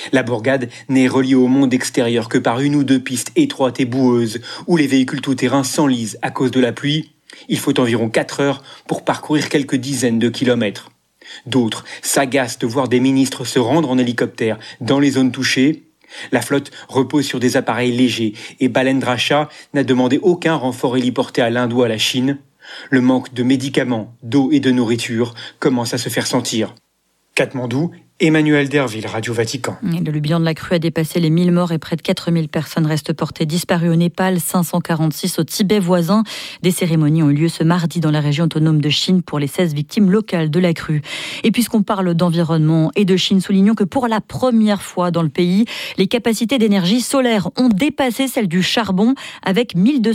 La bourgade n'est reliée au monde extérieur que par une ou deux pistes étroites et boueuses où les véhicules tout-terrain s'enlisent à cause de la pluie. Il faut environ 4 heures pour parcourir quelques dizaines de kilomètres. D'autres s'agacent de voir des ministres se rendre en hélicoptère dans les zones touchées. La flotte repose sur des appareils légers et Balendra Shah n'a demandé aucun renfort héliporté à l'Inde ou à la Chine. Le manque de médicaments, d'eau et de nourriture commence à se faire sentir. Katmandou, Emmanuel Derville, Radio Vatican. Le bilan de la crue a dépassé les 1000 morts et près de 4000 personnes restent portées disparues au Népal, 546 au Tibet voisin. Des cérémonies ont eu lieu ce mardi dans la région autonome de Chine pour les 16 victimes locales de la crue. Et puisqu'on parle d'environnement et de Chine, soulignons que pour la première fois dans le pays, les capacités d'énergie solaire ont dépassé celles du charbon avec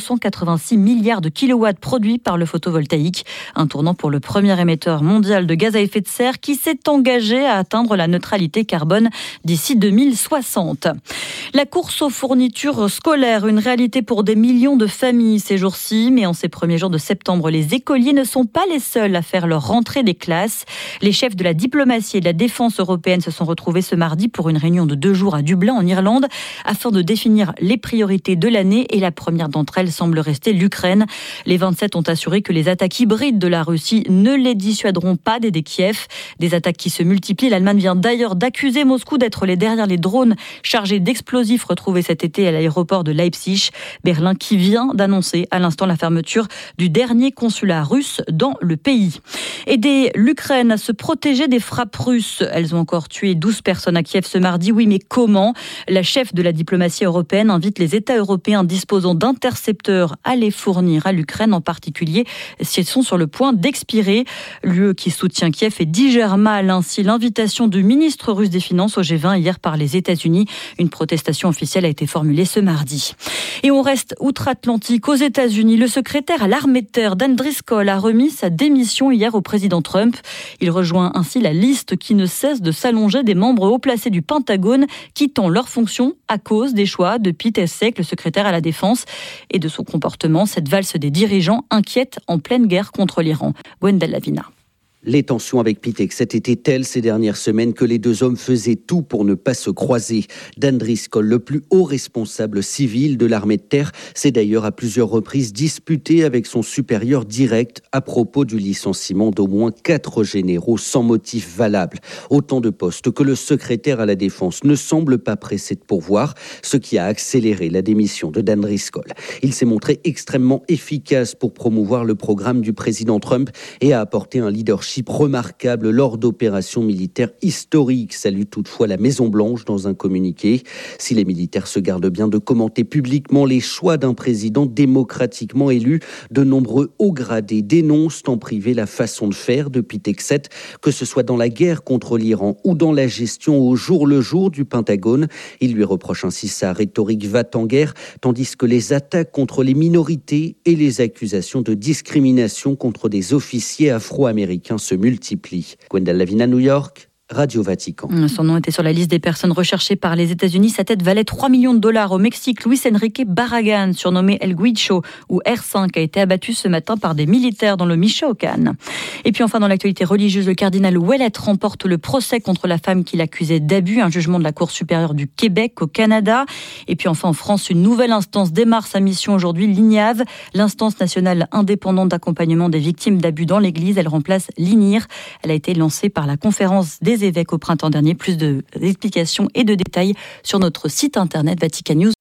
1286 milliards de kilowatts produits par le photovoltaïque. Un tournant pour le premier émetteur mondial de gaz à effet de serre qui s'est engagé à atteindre la neutralité carbone d'ici 2060. La course aux fournitures scolaires, une réalité pour des millions de familles ces jours-ci, mais en ces premiers jours de septembre, les écoliers ne sont pas les seuls à faire leur rentrée des classes. Les chefs de la diplomatie et de la défense européenne se sont retrouvés ce mardi pour une réunion de 2 jours à Dublin, en Irlande, afin de définir les priorités de l'année et la première d'entre elles semble rester l'Ukraine. Les 27 ont assuré que les attaques hybrides de la Russie ne les dissuaderont pas d'aider Kiev. Des attaques qui se multiplient. L'Allemagne vient d'ailleurs d'accuser Moscou d'être derrière les drones chargés d'explosifs retrouvés cet été à l'aéroport de Leipzig. Berlin qui vient d'annoncer à l'instant la fermeture du dernier consulat russe dans le pays. Aider l'Ukraine à se protéger des frappes russes. Elles ont encore tué 12 personnes à Kiev ce mardi. Oui, mais comment ? La chef de la diplomatie européenne invite les États européens disposant d'intercepteurs à les fournir à l'Ukraine, en particulier si elles sont sur le point d'expirer. L'UE qui soutient Kiev et digère mal ainsi l'invitation du ministre russe des Finances au G20 hier par les États-Unis. Une protestation officielle a été formulée ce mardi. Et on reste outre-Atlantique aux États-Unis. Le secrétaire à l'armée de terre, Dan Driscoll, a remis sa démission hier au président Trump. Il rejoint ainsi la liste qui ne cesse de s'allonger des membres haut placés du Pentagone quittant leur fonction à cause des choix de Pete Hegseth, le secrétaire à la défense, et de son comportement. Cette valse des dirigeants inquiète en pleine guerre contre l'Iran. Gwendal Lavina. Les tensions avec Pete Hegseth étaient telles ces dernières semaines que les deux hommes faisaient tout pour ne pas se croiser. Dan Driscoll, le plus haut responsable civil de l'armée de terre, s'est d'ailleurs à plusieurs reprises disputé avec son supérieur direct à propos du licenciement d'au moins 4 généraux sans motif valable. Autant de postes que le secrétaire à la défense ne semble pas pressé de pourvoir, ce qui a accéléré la démission de Dan Driscoll. Il s'est montré extrêmement efficace pour promouvoir le programme du président Trump et a apporté un leadership remarquable lors d'opérations militaires historiques, salue toutefois la Maison-Blanche dans un communiqué. Si les militaires se gardent bien de commenter publiquement les choix d'un président démocratiquement élu, de nombreux hauts gradés dénoncent en privé la façon de faire de Pete Hegseth, que ce soit dans la guerre contre l'Iran ou dans la gestion au jour le jour du Pentagone. Ils lui reprochent ainsi sa rhétorique va-t-en-guerre, tandis que les attaques contre les minorités et les accusations de discrimination contre des officiers afro-américains se multiplient. Gwendal Lavina, New York, Radio Vatican. Son nom était sur la liste des personnes recherchées par les États-Unis. Sa tête valait 3 millions de dollars au Mexique. Luis Enrique Barragan, surnommé El Guicho ou R5, a été abattu ce matin par des militaires dans le Michoacán. Et puis enfin, dans l'actualité religieuse, le cardinal Ouellet remporte le procès contre la femme qu'il accusait d'abus. Un jugement de la Cour supérieure du Québec au Canada. Et puis enfin, en France, une nouvelle instance démarre sa mission aujourd'hui, l'INIAV, l'instance nationale indépendante d'accompagnement des victimes d'abus dans l'Église. Elle remplace l'INIR. Elle a été lancée par la conférence des évêques au printemps dernier. Plus d'explications et de détails sur notre site internet Vatican News.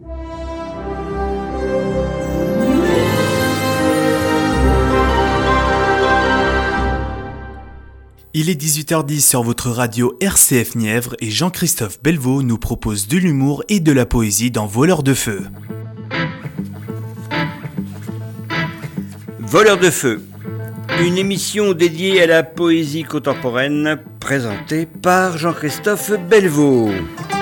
Il est 18h10 sur votre radio RCF Nièvre et Jean-Christophe Belvaux nous propose de l'humour et de la poésie dans Voleurs de feu. Voleurs de feu, une émission dédiée à la poésie contemporaine présentée par Jean-Christophe Belvaux.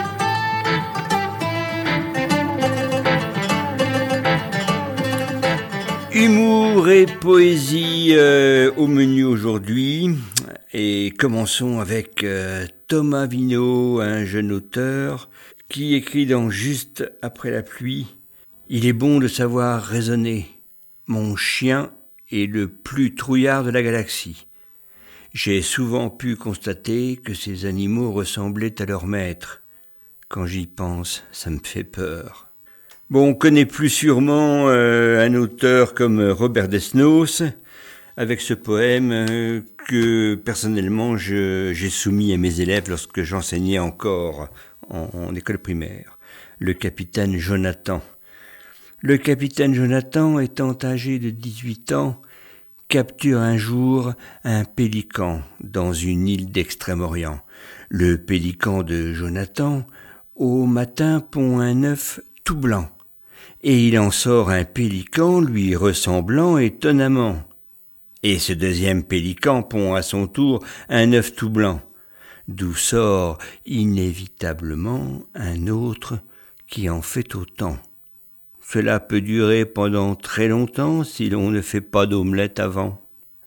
Humour et poésie au menu aujourd'hui. Et commençons avec Thomas Vinault, un jeune auteur qui écrit dans Juste après la pluie. Il est bon de savoir raisonner. Mon chien est le plus trouillard de la galaxie. J'ai souvent pu constater que ces animaux ressemblaient à leur maître. Quand j'y pense, ça me fait peur. Bon, on connaît plus sûrement un auteur comme Robert Desnos, avec ce poème que personnellement j'ai soumis à mes élèves lorsque j'enseignais encore en école primaire. Le capitaine Jonathan. Le capitaine Jonathan, étant âgé de 18 ans, capture un jour un pélican dans une île d'Extrême-Orient. Le pélican de Jonathan, au matin, pond un œuf tout blanc, et il en sort un pélican lui ressemblant étonnamment. Et ce deuxième pélican pond à son tour un œuf tout blanc, d'où sort inévitablement un autre qui en fait autant. Cela peut durer pendant très longtemps si l'on ne fait pas d'omelette avant.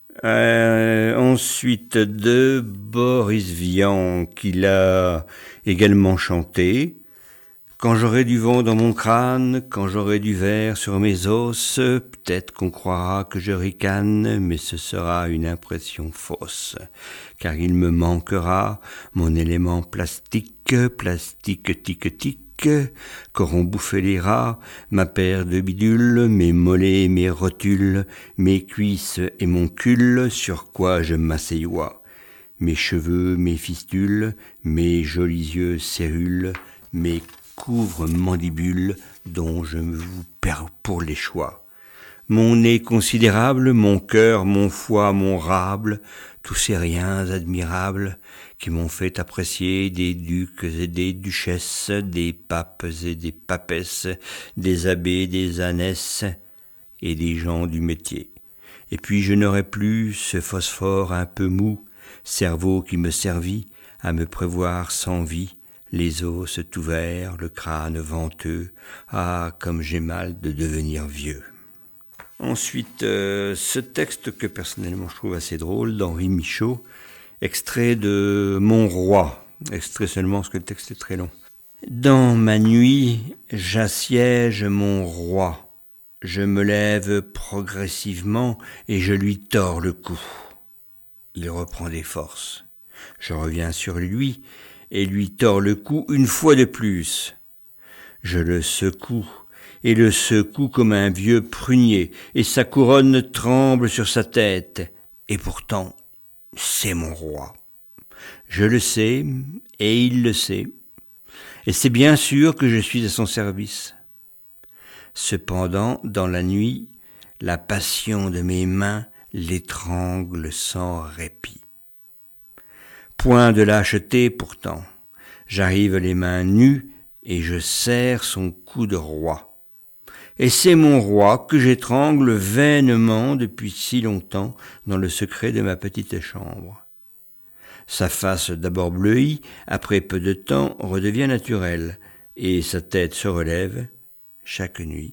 Ensuite de Boris Vian, qui l'a également chanté. Quand j'aurai du vent dans mon crâne, quand j'aurai du verre sur mes os, peut-être qu'on croira que je ricane, mais ce sera une impression fausse, car il me manquera mon élément plastique tic-tic, qu'auront bouffé les rats, ma paire de bidules, mes mollets, mes rotules, mes cuisses et mon cul, sur quoi je m'asseyois, mes cheveux, mes fistules, mes jolis yeux cérules, mes couvre-mandibules dont je vous perds pour les choix. Mon nez considérable, mon cœur, mon foie, mon rable, tous ces riens admirables qui m'ont fait apprécier des ducs et des duchesses, des papes et des papesses, des abbés, des ânesses et des gens du métier. Et puis je n'aurai plus ce phosphore un peu mou, cerveau qui me servit à me prévoir sans vie, les os tout verts, le crâne venteux, ah, comme j'ai mal de devenir vieux. Ensuite, ce texte que personnellement je trouve assez drôle, d'Henri Michaud, extrait de Mon Roi, extrait seulement parce que le texte est très long. Dans ma nuit, j'assiège mon roi, je me lève progressivement et je lui tords le cou. Il reprend des forces. Je reviens sur lui et lui tords le cou une fois de plus. Je le secoue et le secoue comme un vieux prunier, et sa couronne tremble sur sa tête, et pourtant, c'est mon roi. Je le sais, et il le sait, et c'est bien sûr que je suis à son service. Cependant, dans la nuit, la passion de mes mains l'étrangle sans répit. Point de lâcheté pourtant, j'arrive les mains nues, et je serre son cou de roi. Et c'est mon roi que j'étrangle vainement depuis si longtemps dans le secret de ma petite chambre. Sa face d'abord bleuie, après peu de temps, redevient naturelle, et sa tête se relève chaque nuit.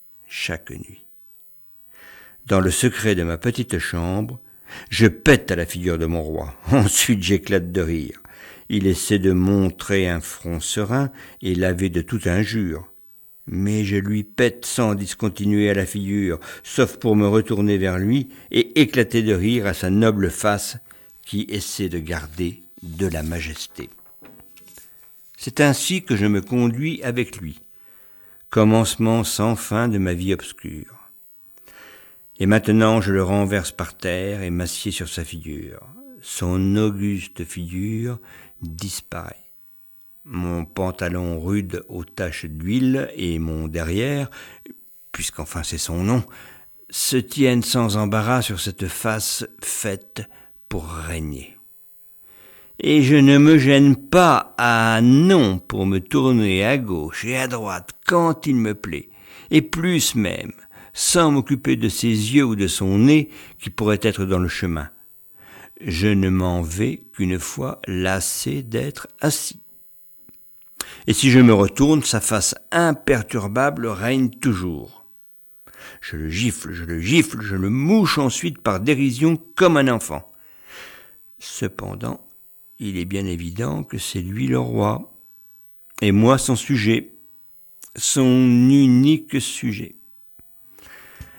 Dans le secret de ma petite chambre, je pète à la figure de mon roi. Ensuite j'éclate de rire. Il essaie de montrer un front serein et lavé de toute injure. Mais je lui pète sans discontinuer à la figure, sauf pour me retourner vers lui et éclater de rire à sa noble face qui essaie de garder de la majesté. C'est ainsi que je me conduis avec lui, commencement sans fin de ma vie obscure. Et maintenant je le renverse par terre et m'assieds sur sa figure. Son auguste figure disparaît. Mon pantalon rude aux taches d'huile et mon derrière, puisqu'enfin c'est son nom, se tiennent sans embarras sur cette face faite pour régner. Et je ne me gêne pas, pour me tourner à gauche et à droite quand il me plaît, et plus même, sans m'occuper de ses yeux ou de son nez qui pourraient être dans le chemin. Je ne m'en vais qu'une fois lassé d'être assis. Et si je me retourne, sa face imperturbable règne toujours. Je le gifle, je le mouche ensuite par dérision comme un enfant. Cependant, il est bien évident que c'est lui le roi, et moi son sujet, son unique sujet.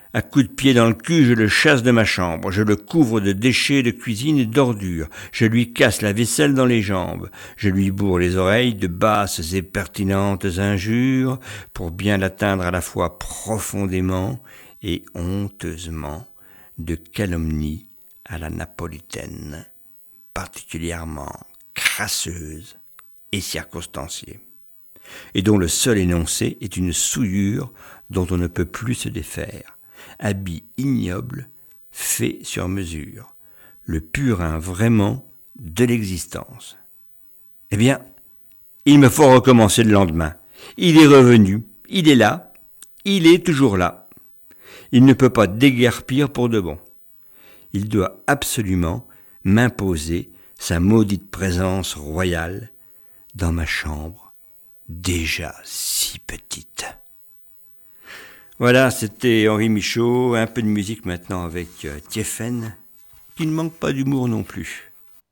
À coups de pied dans le cul, je le chasse de ma chambre. Je le couvre de déchets de cuisine et d'ordures. Je lui casse la vaisselle dans les jambes. Je lui bourre les oreilles de basses et pertinentes injures pour bien l'atteindre à la fois profondément et honteusement de calomnies à la napolitaine, particulièrement crasseuse et circonstanciée, et dont le seul énoncé est une souillure dont on ne peut plus se défaire. Habit ignoble, fait sur mesure, le purin vraiment de l'existence. Eh bien, il me faut recommencer le lendemain. Il est revenu, il est là, il est toujours là. Il ne peut pas déguerpir pour de bon. Il doit absolument m'imposer sa maudite présence royale dans ma chambre, déjà si petite. Voilà, c'était Henri Michaud, un peu de musique maintenant avec Tiefen, qui ne manque pas d'humour non plus.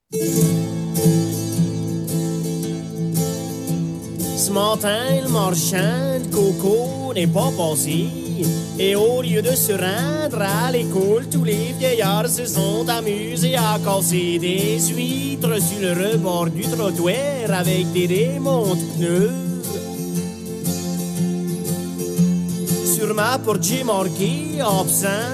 Ce matin, le marchand de coco n'est pas passé, et au lieu de se rendre à l'école, tous les vieillards se sont amusés à casser des huîtres sur le rebord du trottoir avec des démonte-pneus. Sur ma porte j'ai marqué absent